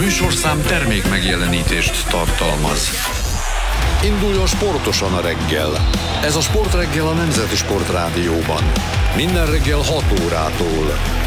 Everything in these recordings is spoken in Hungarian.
műsorszám termék megjelenítést tartalmaz. Induljon sportosan a reggel. Ez a Sportreggel a Nemzeti Sportrádióban. Minden reggel 6 órától.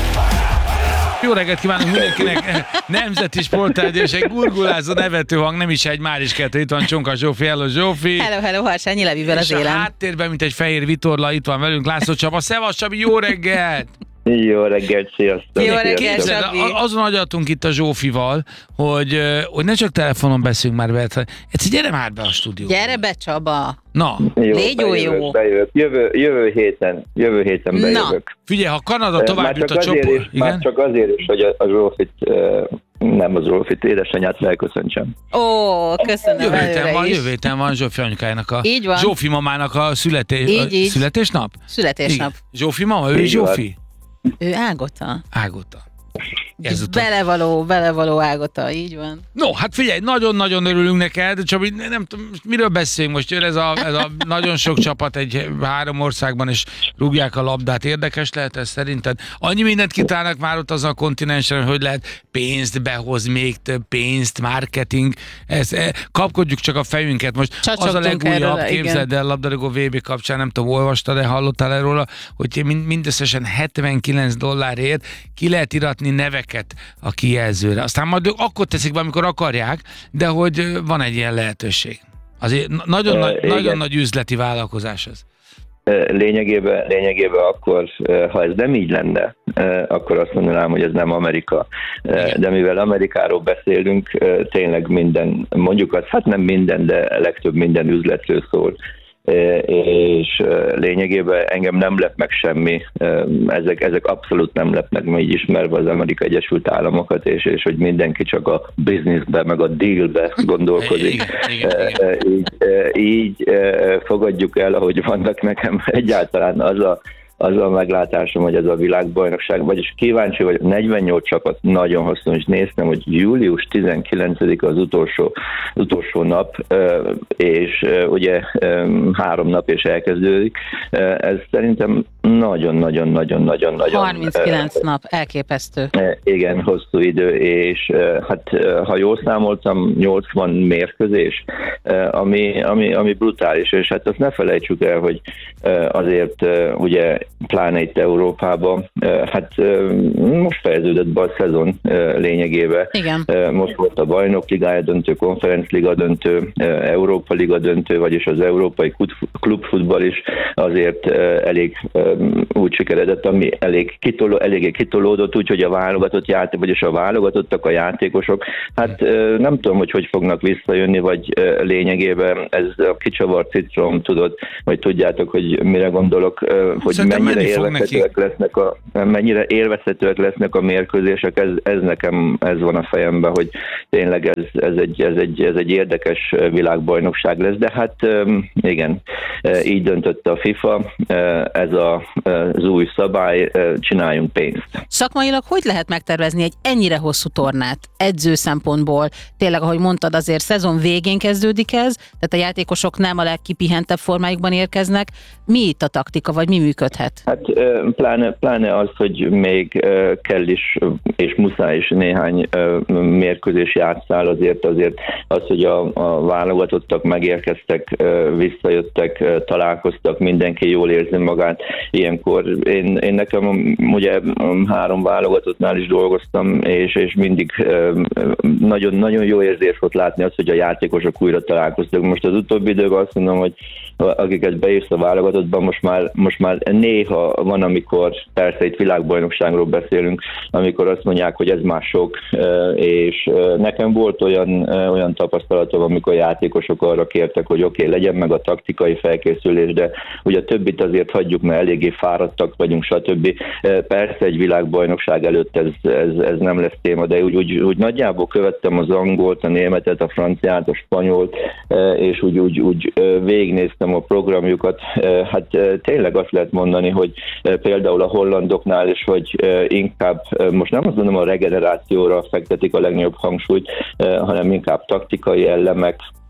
Jó reggelt kívánunk mindenkinek! Nemzeti Sportrádió és egy gurgulázó nevető hang, nem is egy már is kettő. Itt van Csonka Zsófi, hello Zsófi! Hello, Harsányi Levivel az élen. És a háttérben, mint egy fehér vitorla, itt van velünk László Csaba. Szevasz Csabi, jó reggelt! Jó reggelt, sziasztok! Jó reggelt, Csabi! Azon agyaltunk itt a Zsófival, hogy ne csak telefonon beszélünk már be, egyszer gyere már be a stúdióba. Gyere be, Csaba! Na. Légy jó. Bejövök. Jövő héten bejövök. Na. Figyelj, ha Kanada tovább jut a csoport... Már csak azért is, hogy a Zsófit, nem a Zsófit, édesanyját felköszöntsem. Ó, köszönöm Jövő héten van Zsófi anyukájának a... Így van. Zsófi mamának a Így. születésnap? Születésnap. Igen. Zsófi mama, ő is Zsófi? Ő Ágota. Ágota. Belevaló Ágota, így van. No, hát figyelj, nagyon-nagyon örülünk neked, csak nem tudom, miről beszélünk most, jön ez a nagyon sok csapat egy 3 országban, és rúgják a labdát. Érdekes lehet ez szerinted? Annyi mindent kitálnak már ott azon a kontinensen, hogy lehet pénzt behoz, még több pénzt, marketing. Kapkodjuk csak a fejünket. Most az a legújabb, képzeld el, labdarúgó VB kapcsán, nem tudom, olvastad, de hallottál erről, hogy mindösszesen $79 ki lehet iratni neveket a kijelzőre. Aztán majd akkor teszik be, amikor akarják, de hogy van egy ilyen lehetőség. Azért nagyon nagy üzleti vállalkozás ez. Lényegében akkor, ha ez nem így lenne, akkor azt mondanám, hogy ez nem Amerika. De mivel Amerikáról beszélünk, tényleg minden, mondjuk azt, hát nem minden, de legtöbb minden üzletről szól. És lényegében engem nem lep meg semmi, ezek abszolút nem lepnek meg, így ismerve az Amerikai Egyesült Államokat, és hogy mindenki csak a businessbe, meg a dealbe gondolkodik. Igen. Így fogadjuk el, ahogy vannak nekem egyáltalán az a meglátásom, hogy ez a világbajnokság, vagyis kíváncsi vagy, 48 csapat, nagyon hasznos, és néztem, hogy július 19-a az utolsó nap, és ugye 3 nap és elkezdődik. Ez szerintem nagyon 39 nap, elképesztő. Igen, hosszú idő, és hát ha jól számoltam, 80 mérkőzés, ami brutális, és hát azt ne felejtsük el, hogy azért ugye pláne itt Európában, hát most fejeződött be a szezon lényegében. Igen. Most volt a Bajnokligája döntő, Konferencliga döntő, Európa Liga döntő, vagyis az Európai Klubfutball is azért elég úgy sikeredett, ami eléggé kitolódott, úgyhogy a válogatott játék, vagyis a válogatottak, a játékosok, hát nem tudom, hogy fognak visszajönni, vagy lényegében ez a kicsavart citrom, vagy tudjátok, hogy mire gondolok, hogy mennyire élvezhetőek lesznek a mérkőzések, ez nekem van a fejemben, hogy tényleg ez egy érdekes világbajnokság lesz, de hát igen, így döntött a FIFA, ez az új szabály, csináljunk pénzt. Szakmailag hogy lehet megtervezni egy ennyire hosszú tornát edző szempontból? Tényleg, ahogy mondtad, azért szezon végén kezdődik ez, tehát a játékosok nem a legkipihentebb formájukban érkeznek. Mi itt a taktika, vagy mi működhet? Hát pláne az, hogy még kell is, és muszáj is néhány mérkőzés játszál, azért az, hogy a válogatottak megérkeztek, visszajöttek, találkoztak, mindenki jól érzi magát. Ilyenkor én nekem ugye 3 válogatottnál is dolgoztam, és mindig nagyon jó érzés volt látni azt, hogy a játékosok újra találkoztak. Most az utóbbi időben azt mondom, hogy akiket beírsz a válogatottban, most már néha van, amikor persze itt világbajnokságról beszélünk, amikor azt mondják, hogy ez már sok, és nekem volt olyan tapasztalatom, amikor a játékosok arra kértek, hogy oké, legyen meg a taktikai felkészülés, de ugye a többit azért hagyjuk, mert eléggé fáradtak vagyunk, stb. Persze egy világbajnokság előtt ez nem lesz téma, de úgy nagyjából követtem az angolt, a németet, a franciát, a spanyolt, és úgy végignéztem a programjukat. Hát tényleg azt lehet mondani, hogy például a hollandoknál is, hogy inkább, most nem azt mondom, a regenerációra fektetik a legnagyobb hangsúlyt, hanem inkább taktikai elemek,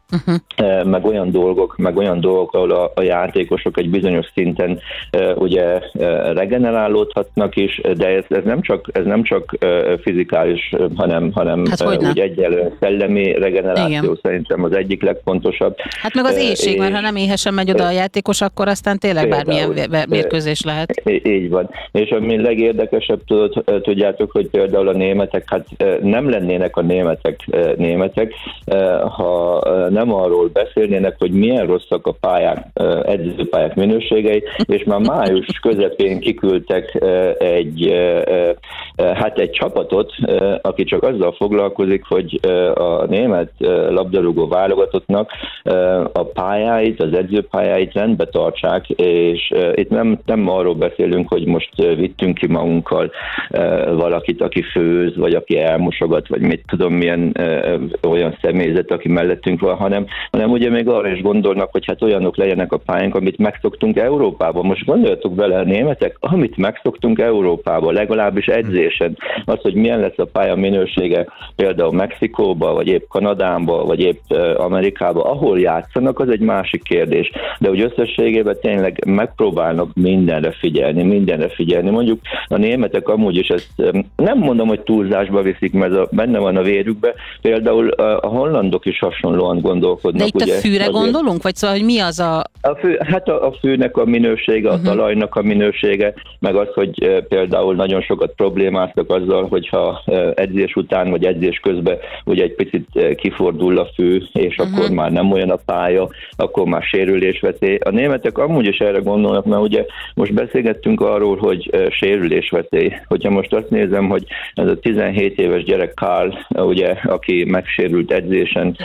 meg olyan dolgok, ahol a játékosok egy bizonyos szinten ugye regenerálódhatnak is, de ez nem csak fizikális, hanem úgy egyelően szellemi regeneráció. Igen. Szerintem az egyik legfontosabb. Hát meg az éhség, mert ha nem éhesen megy oda a játékos, akkor aztán tényleg bármilyen mérkőzés lehet. Így van. És ami legérdekesebb, tudjátok, hogy például a németek, hát nem lennének a németek, ha nem arról beszélnének, egy, hogy milyen rosszak a pályák, edzőpályák minőségei, és már május közepén kiküldtek egy csapatot, aki csak azzal foglalkozik, hogy a német labdarúgó válogatottnak a pályáit, az edzőpályáit rendbe tartsák, és itt nem arról beszélünk, hogy most vittünk ki magunkkal valakit, aki főz, vagy aki elmosogat, vagy mit tudom, milyen olyan személyzet, aki mellettünk van, hanem ugye még arra is gondolnak, hogy hát olyanok legyenek a pályánk, amit megszoktunk Európában. Most gondoljatok bele, a németek, amit megszoktunk Európában, legalábbis edzésen, az, hogy milyen lesz a pálya minősége például Mexikóba, vagy épp Kanadába, vagy épp Amerikába, ahol játszanak, az egy másik kérdés. De úgy összességében tényleg megpróbálnak mindenre figyelni. Mondjuk a németek amúgy is ezt nem mondom, hogy túlzásba viszik, mert benne van a vérükbe. Például a hollandok is hasonlóan gondolkodnak. De itt ugye, a fűre gondolunk? Vagy szóval, hogy mi az a... A fűnek a minősége, a talajnak a minősége, meg az, hogy például nagyon sokat problémáztak azzal, hogyha edzés után vagy edzés közben ugye egy picit kifordul a fű, és akkor már nem olyan a pálya, akkor már sérülésveszély. A németek amúgy is erre gondolnak, mert ugye most beszélgettünk arról, hogy sérülésveszély. Hogyha most azt nézem, hogy ez a 17 éves gyerek Karl, ugye, aki megsérült edzésen,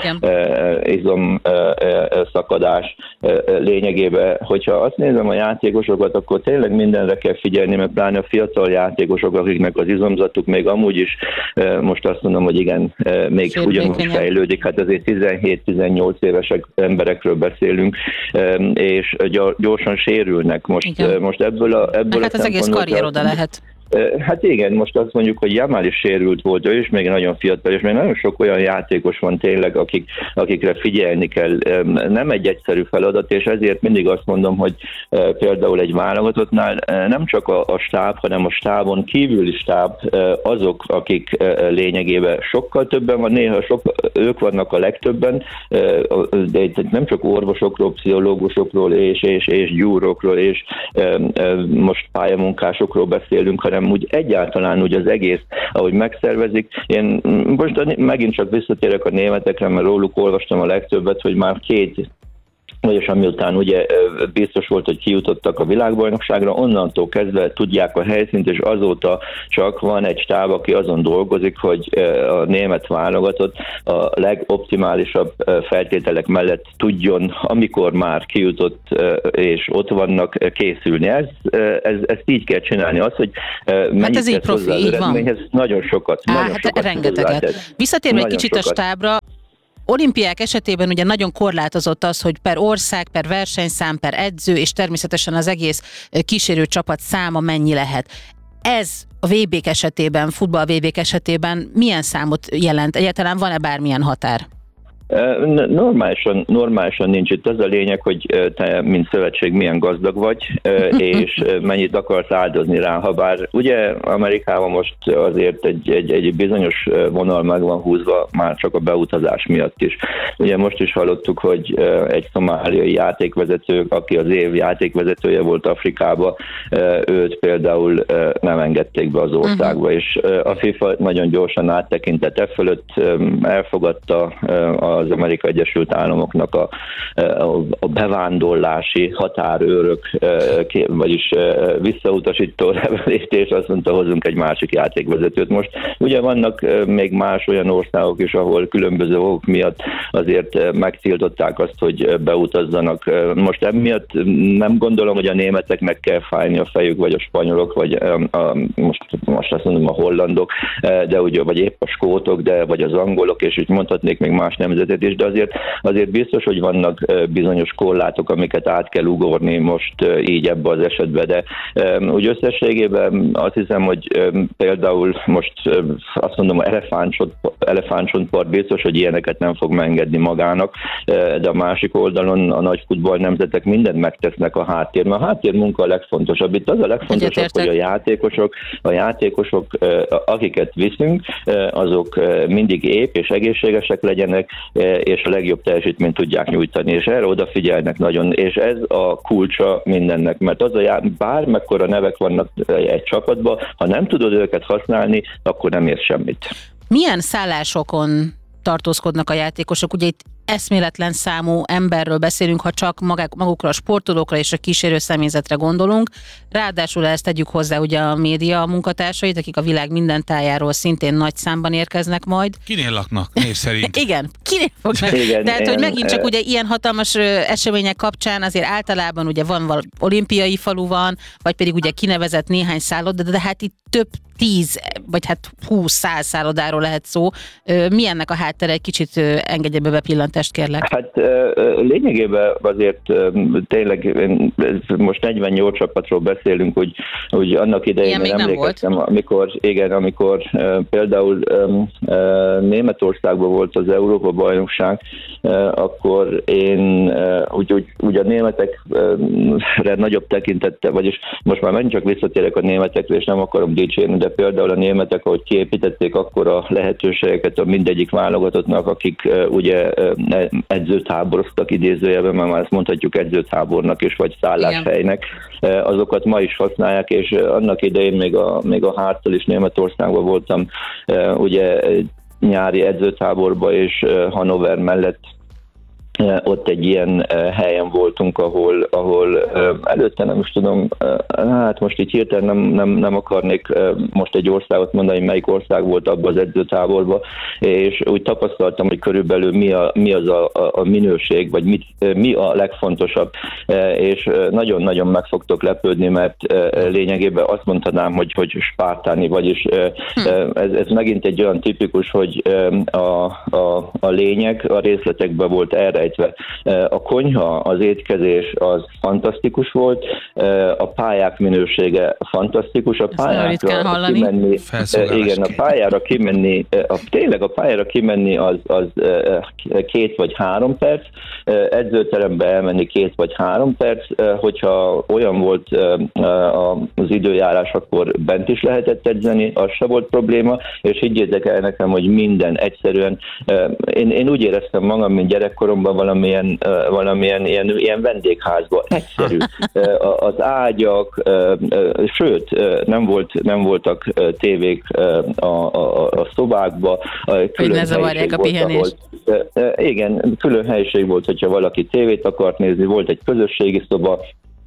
izomszakadás lényegében, hogyha azt nézem a játékosokat, akkor tényleg mindenre kell figyelni, mert pláne a fiatal játékosok, akiknek az izomzatuk még amúgy is, most azt mondom, hogy igen, még ugyanúgy fejlődik, hát azért 17-18 éves emberekről beszélünk, és gyorsan sérülnek. Most ebből hát az egész karrier oda lehet. Hát igen, most azt mondjuk, hogy Jamal is sérült volt, ő is még nagyon fiatal, és még nagyon sok olyan játékos van tényleg, akikre figyelni kell. Nem egy egyszerű feladat, és ezért mindig azt mondom, hogy például egy válogatottnál nem csak a stáb, hanem a stábon kívüli stáb azok, akik lényegében sokkal többen van, néha ők vannak a legtöbben, de itt nem csak orvosokról, pszichológusokról és gyúrokról, és most pályamunkásokról beszélünk, hanem úgy egyáltalán úgy az egész, ahogy megszervezik. Én most megint csak visszatérek a németekre, mert róluk olvastam a legtöbbet, hogy már vagyis amiután ugye biztos volt, hogy kijutottak a világbajnokságra, onnantól kezdve tudják a helyszínt, és azóta csak van egy stáb, aki azon dolgozik, hogy a német válogatott a legoptimálisabb feltételek mellett tudjon, amikor már kijutott és ott vannak, készülni. Ezt így kell csinálni. Az, hogy mennyit ez így profi, így van. Ez nagyon sokat. Rengeteget. Visszatérve egy kicsit a stábra, olimpiák esetében ugye nagyon korlátozott az, hogy per ország, per versenyszám, per edző, és természetesen az egész kísérő csapat száma mennyi lehet. Ez a VB-k esetében, futball VB-k esetében milyen számot jelent? Egyáltalán van-e bármilyen határ? Normálisan nincs itt. Az a lényeg, hogy te, mint szövetség, milyen gazdag vagy, és mennyit akarsz áldozni rá. Habár ugye Amerikában most azért egy bizonyos vonal meg van húzva, már csak a beutazás miatt is. Ugye most is hallottuk, hogy egy szomáliai játékvezető, aki az év játékvezetője volt Afrikába, őt például nem engedték be az országba, és a FIFA nagyon gyorsan áttekintett fölött, elfogadta az Amerikai Egyesült Államoknak a bevándorlási határőrök, vagyis visszautasító levelést, és azt mondta, hozunk egy másik játékvezetőt. Most ugye vannak még más olyan országok is, ahol különböző okok miatt azért megtiltották azt, hogy beutazzanak. Most emiatt nem gondolom, hogy a németeknek kell fájni a fejük, vagy a spanyolok, vagy most azt mondom a hollandok, de ugye, vagy épp a skótok, vagy az angolok, és így mondhatnék még más nemzeteket vezetés, de azért biztos, hogy vannak bizonyos korlátok, amiket át kell ugorni most így ebbe az esetbe, de úgy összességében azt hiszem, hogy például most azt mondom, elefántcsontpart biztos, hogy ilyeneket nem fog megengedni magának, de a másik oldalon a nagy futball nemzetek mindent megtesznek a háttérben. A háttérmunka a legfontosabb. Itt az a legfontosabb, hogy a játékosok, akiket viszünk, azok mindig épp és egészségesek legyenek, és a legjobb teljesítményt tudják nyújtani, és erre odafigyelnek nagyon, és ez a kulcsa mindennek, mert bármekkora nevek vannak egy csapatban, ha nem tudod őket használni, akkor nem érsz semmit. Milyen szállásokon tartózkodnak a játékosok? Ugye itt eszméletlen számú emberről beszélünk, ha csak magukra a sportolókra és a kísérő személyzetre gondolunk. Ráadásul ezt tegyük hozzá ugye a média munkatársait, akik a világ minden tájáról szintén nagy számban érkeznek majd. Kinél laknak, név szerint? Igen, kinél fognak. Igen, tehát, hogy megint csak ugye ilyen hatalmas események kapcsán azért általában ugye van olimpiai falu van, vagy pedig ugye kinevezett néhány szálloda, de hát itt több 10 vagy hát 20-100 szállodáról lehet szó. Mi ennek a háttere? Egy kicsit engedje be pillantást, kérlek. Hát lényegében azért tényleg most 48 csapatról beszélünk, hogy annak idején én emlékeztem, amikor például Németországban volt az Európa-bajnokság, akkor én úgy a németekre nagyobb tekintettel, vagyis most már megint csak visszatérek a németekre, és nem akarom dicsérni, de például a németek, ahogy kiépítették akkor a lehetőségeket a mindegyik válogatottnak, akik ugye edzőtáboroztak idézőjelben, mert már ezt mondhatjuk edzőtábornak is, vagy szálláshelynek, azokat ma is használják, és annak idején még a Hárttal is Németországban voltam, ugye nyári edzőtáborba, és Hannover mellett ott egy ilyen helyen voltunk, ahol előtte nem is tudom, hát most így hirtelen nem akarnék most egy országot mondani, melyik ország volt abban az edzőtáborban, és úgy tapasztaltam, hogy körülbelül mi az a minőség, vagy mi a legfontosabb, és nagyon-nagyon meg fogtok lepődni, mert lényegében azt mondhatnám, hogy spártáni, vagyis ez megint egy olyan tipikus, hogy a lényeg a részletekben volt erre. A konyha, az étkezés az fantasztikus volt, a pályák minősége fantasztikus, a pályára kimenni, igen, a pályára kimenni, tényleg a pályára kimenni az 2 vagy 3 perc, edzőterembe elmenni 2 vagy 3 perc, hogyha olyan volt az időjárás, akkor bent is lehetett edzeni, az se volt probléma, és higgyétek el nekem, hogy minden egyszerűen, én úgy éreztem magam, mint gyerekkoromban valamilyen ilyen vendégházban. Egyszerű. Az ágyak, sőt, nem voltak tévék a szobákban. Hogy ne zavarják a pihenést. Igen, külön helyiség volt, hogyha valaki tévét akart nézni, volt egy közösségi szoba,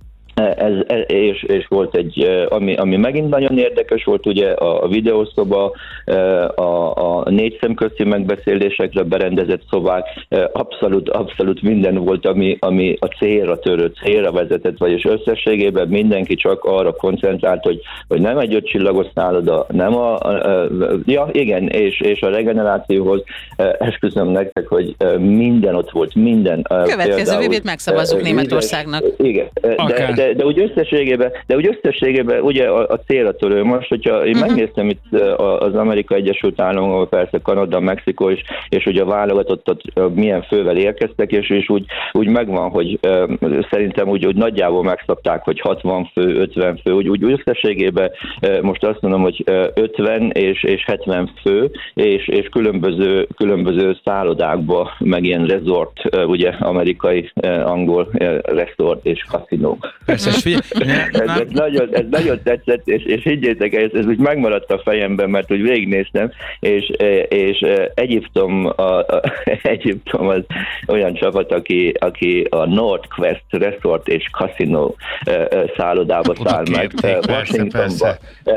és volt egy, ami megint nagyon érdekes volt, ugye a videószoba, a 4 szemközti megbeszélésekre berendezett szobák, abszolút minden volt, ami a célra vezetett, vagyis összességében mindenki csak arra koncentrált, hogy nem egy 5 csillagos szálloda, nem igen, és a regenerációhoz esküszöm nektek, hogy minden ott volt, minden. Következő VB-t megszavazzuk Németországnak. Igen, de úgy összességében ugye a célra törő. Most, hogyha én megnéztem itt az Amerikai Egyesült Államok, persze Kanada, Mexikó is, és ugye a válogatottat milyen fővel érkeztek, és úgy megvan, hogy szerintem úgy nagyjából megszabták, hogy 60 fő, 50 fő, úgy összességében most azt mondom, hogy 50 és 70 fő, és különböző szállodákba, meg ilyen resort, ugye amerikai, angol resort és kaszinó. Persze, ez nagyon tetszett, és higgyétek, ez úgy megmaradt a fejemben, mert úgy végignéztem, és Egyiptom az olyan csapat, aki a Northwest Resort és Casino szállodába száll meg. Washingtonba.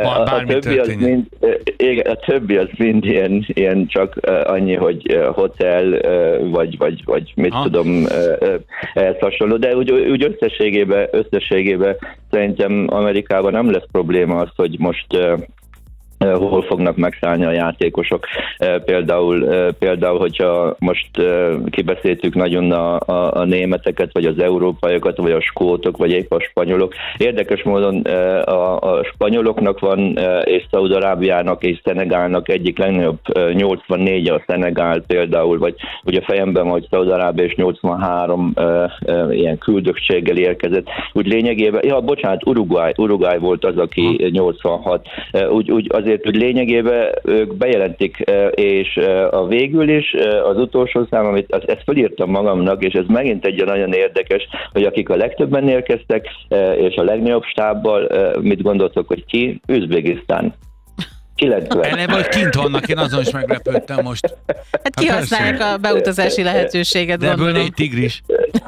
A többi az mind ilyen csak annyi, hogy hotel, vagy mit tudom, ehhez hasonló, de úgy összességében szerintem Amerikában nem lesz probléma az, hogy most hol fognak megszállni a játékosok. Például, hogyha most kibeszéltük nagyon a németeket, vagy az európaiakat, vagy a skótok, vagy épp a spanyolok. Érdekes módon a spanyoloknak van, és Szaúd-Arábiának és Szenegálnak egyik legnagyobb 84 a Szenegál például, vagy ugye fejemben vagy Szaúd-Arábia és 83 ilyen küldöttséggel érkezett. Úgy lényegében, Uruguay volt az, aki 86. Úgy azért, hogy lényegében ők bejelentik, és a végül is az utolsó szám, amit ezt felírtam magamnak, és ez megint egy nagyon érdekes, hogy akik a legtöbben érkeztek, és a legnagyobb stábbal, mit gondoltok, hogy ki? Üzbegisztán. 90. Eleve, hogy kint vannak, én azon is meglepődtem most. Hát kihasználják a beutazási lehetőséget, de gondolom. ebből 4 tigris.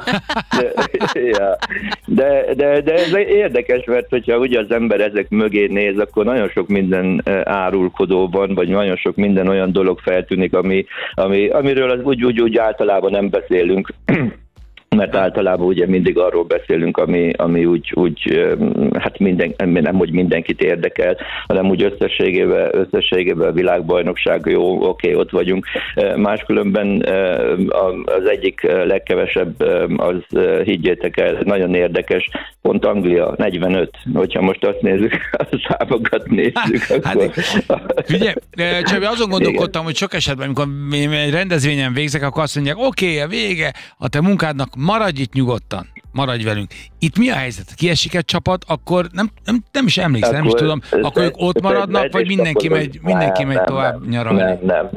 Ja. De ez érdekes, mert hogyha ugye az ember ezek mögé néz, akkor nagyon sok minden árulkodó van, vagy nagyon sok minden olyan dolog feltűnik, amiről az úgy általában nem beszélünk. Mert általában ugye mindig arról beszélünk, ami úgy hát nem hogy mindenkit érdekel, hanem úgy összességében a világbajnokság, jó, oké, ott vagyunk. Máskülönben az egyik legkevesebb, az higgyétek el, nagyon érdekes, pont Anglia, 45. Hogyha most azt nézzük, a számokat nézzük, akkor... Figyelj, Csabi, azon gondolkodtam, hogy sok esetben, amikor egy rendezvényen végzek, akkor azt mondják, oké, a vége, a te munkádnak, maradj itt nyugodtan, maradj velünk. Itt mi a helyzet? Kiesik egy csapat, akkor nem is emlékszem, nem is tudom, akkor ők ott maradnak, vagy mindenki megy tovább nyaralni? Nem,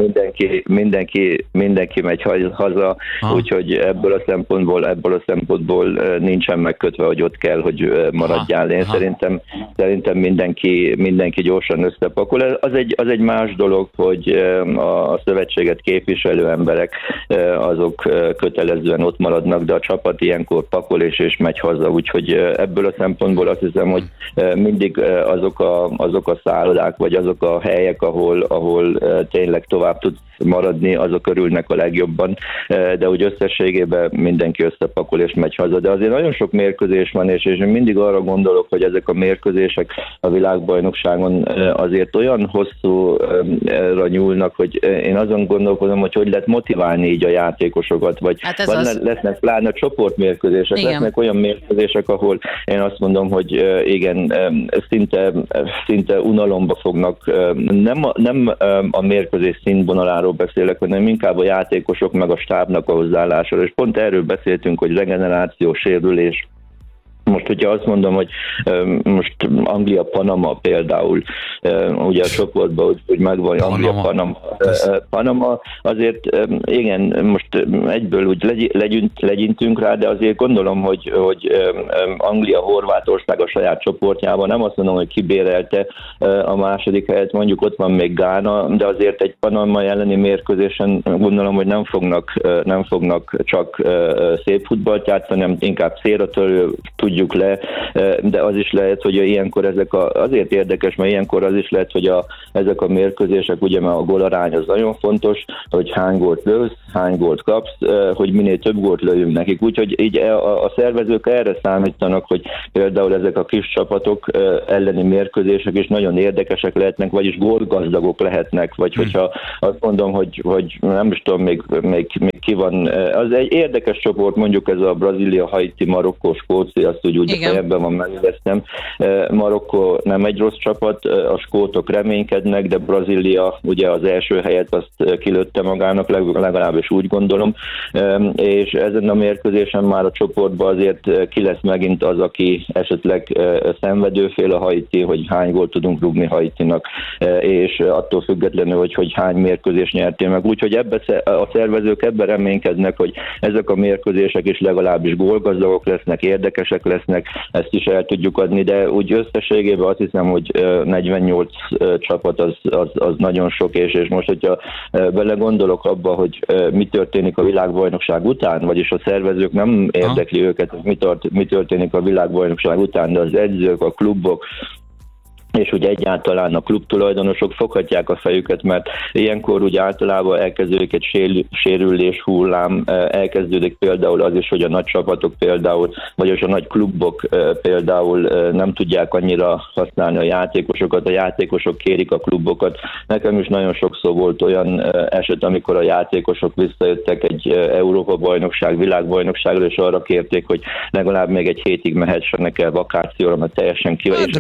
mindenki megy haza, úgyhogy ebből a szempontból nincsen megkötve, hogy ott kell, hogy maradjál. Én szerintem mindenki gyorsan összepakol. Az egy más dolog, hogy a szövetséget képviselő emberek azok kötelezően ott maradnak, de a csapat ilyenkor pakol és megy haza, úgyhogy ebből a szempontból azt hiszem, hogy mindig azok a szállodák, vagy azok a helyek, ahol tényleg tovább tudsz maradni, azok örülnek a legjobban, de úgy összességében mindenki összepakol és megy haza. De azért nagyon sok mérkőzés van, és én mindig arra gondolok, hogy ezek a mérkőzések a világbajnokságon azért olyan hosszúra nyúlnak, hogy én azon gondolkodom, hogy lehet motiválni így a játékosokat, vagy hát lesznek pláne csoportmérkőzések, igen. Lesznek olyan mérkőzések, ahol én azt mondom, hogy igen, szinte unalomba fognak, nem a mérkőzés színvonaláról beszélek, hanem inkább a játékosok meg a stábnak a hozzáállásáról, és pont erről beszéltünk, hogy regeneráció, sérülés. Most, hogyha azt mondom, hogy most Anglia-Panama például, ugye a csoportban úgy megvan, Anglia-Panama. Panama azért igen, most egyből úgy legyintünk rá, de azért gondolom, hogy Anglia-Horvátország a saját csoportjában, nem azt mondom, hogy kibérelte a második helyet, mondjuk ott van még Gána, de azért egy Panama elleni mérkőzésen gondolom, hogy nem fognak csak szép futballt játszani, hanem inkább szélretörő, tudjuk le, de az is lehet, hogy ilyenkor azért érdekes, mert ilyenkor az is lehet, hogy ezek a mérkőzések, ugye mert a gólarány az nagyon fontos, hogy hány gólt lősz, hány gólt kapsz, hogy minél több gólt lőjünk nekik. Úgyhogy így a szervezők erre számítanak, hogy például ezek a kis csapatok elleni mérkőzések is nagyon érdekesek lehetnek, vagyis gólgazdagok lehetnek, vagy hogyha azt mondom, hogy nem is tudom, még ki van. Az egy érdekes csoport, mondjuk ez a Brazília, Haiti, Marokkó, Skócia, azt úgy a fejemben van, megnéztem. Marokkó nem egy rossz csapat, a skótok reménykednek, de Brazília ugye az első helyet azt kilőtte magának, legalábbis úgy gondolom, és ezen a mérkőzésen már a csoportban azért ki lesz megint az, aki esetleg szenvedőfél a Haiti, hogy hány gólt tudunk rúgni Haitinak, és attól függetlenül, hogy hány mérkőzést nyertél meg. Úgyhogy a szervezők ebben reménykednek, hogy ezek a mérkőzések is legalábbis gólgazdagok lesznek, érdekesek lesznek, ezt is el tudjuk adni, de úgy összességében azt hiszem, hogy 48 csapat az nagyon sok, és most, hogyha belegondolok abba, hogy mi történik a világbajnokság után, vagyis a szervezők nem érdekli őket, mi történik a világbajnokság után, de az edzők, a klubok, és ugye egyáltalán a klubtulajdonosok foghatják a fejüket, mert ilyenkor ugye általában elkezdődik egy sérülés hullám, elkezdődik például az is, hogy a nagy csapatok például, vagy a nagy klubok például nem tudják annyira használni a játékosok kérik a klubokat. Nekem is nagyon sokszor volt olyan eset, amikor a játékosok visszajöttek egy Európa-bajnokság, világbajnokságról, és arra kérték, hogy legalább még egy hétig mehessenek el vakációra, mert teljesen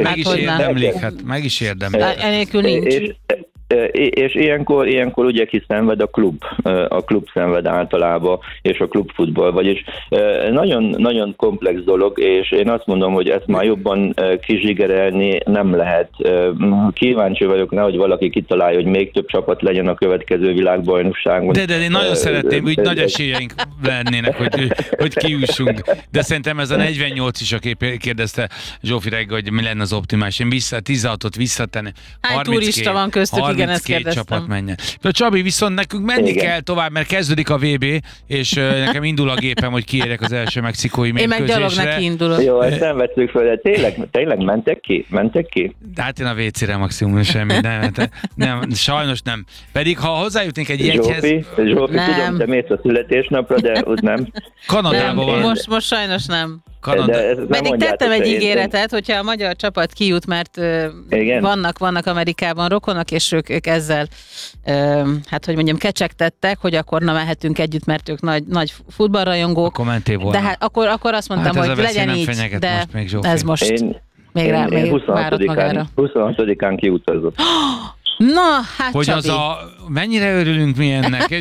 meg is érdemli. Enélkül nincs. És ilyenkor ugye ki szenved a klub szenved általában, és a klubfutball, vagyis nagyon, nagyon komplex dolog, és én azt mondom, hogy ezt már jobban kizsigerelni nem lehet. Kíváncsi vagyok, nehogy valaki kitalálja, hogy még több csapat legyen a következő világbajnokságon. De én nagyon szeretném, úgy nagy esélyeink lennének, hogy kijussunk. De szerintem ez a 48 is, aki kérdezte Zsófi reggel, hogy mi lenne az optimális. Én 16-ot visszatenni. Hány turista van köztük, igen, ezt kérdeztem. Csapat menjen. De Csabi, viszont nekünk menni kell tovább, mert kezdődik a VB, és nekem indul a gépem, hogy kiérjek az első mexikói mérkőzésre. Én meg gyalog neki indulok. Jó, ezt nem vettük fel, de tényleg mentek ki? De hát én a WC-re maximum semmi, nem, sajnos nem. Pedig ha hozzájutnénk egy jegyhez... Zsófi, tudom, te mész a születésnapra, de ott nem. Kanadában van. Most sajnos nem. Pedig tettem egy ígéretet, hogyha a magyar csapat kijut, mert vannak Amerikában rokonok, és ők ezzel, hát hogy mondjam, kecsegtettek, hogy akkor mehetünk együtt, mert ők nagy futballrajongók. Akkor mentél volna. De hát akkor azt mondtam, hogy legyen így, de most ez most még várott magára. 26-án kiutazott. Na, hát hogy Csabi. Mennyire örülünk mi ennek,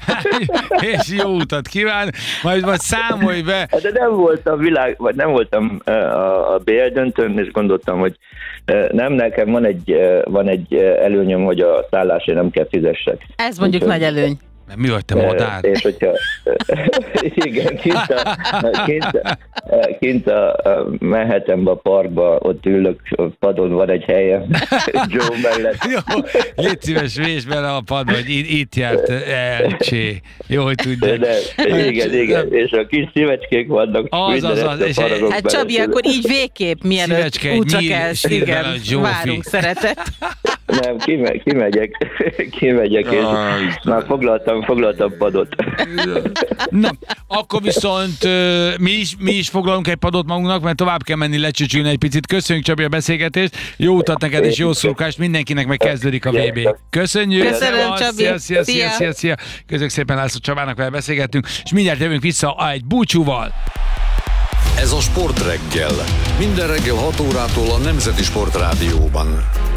és jó utat kíván, majd számolj be. De nem voltam a BL döntőn, és gondoltam, hogy nem, nekem van egy előnyöm, hogy a szállásért nem kell fizessek. Ez mondjuk nagy előny. Mi vagy te madár? És hogyha igen, kint a Manhattanba, parkba, ott ülök, a padon van egy helyem, Joe mellett. Jó, légy szíves, vésd bele a padba, hogy itt járt Elcsé. Jó, hogy tudják. Igen, és a kis szívecskék vannak. Hát Csabi, akkor így végképp, mielőtt útra kelsz, igen, várunk szeretet. Nem, kimegyek, és már foglaltam padot. Na, akkor viszont mi is foglalunk egy padot magunknak, mert tovább kell menni lecsücsülni egy picit. Köszönjük, Csabi, a beszélgetést, jó utat neked és jó szurkást, mindenkinek meg kezdődik a VB. Köszönjük! Köszönöm, Csabi! Szia! Köszönjük szépen László Csabának, vele beszélgettünk, és mindjárt jövünk vissza egy búcsúval. Ez a Sportreggel. Minden reggel 6 órától a Nemzeti Sportrádióban.